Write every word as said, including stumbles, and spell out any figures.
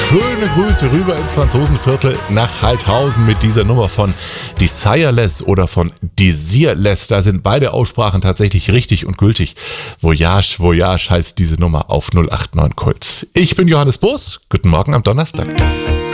Schöne Grüße rüber ins Franzosenviertel nach Heidhausen mit dieser Nummer von Desireless oder von Desireless. Da sind beide Aussprachen tatsächlich richtig und gültig. Voyage, Voyage heißt diese Nummer auf null acht neun Kult. Ich bin Johannes Boos. Guten Morgen am Donnerstag.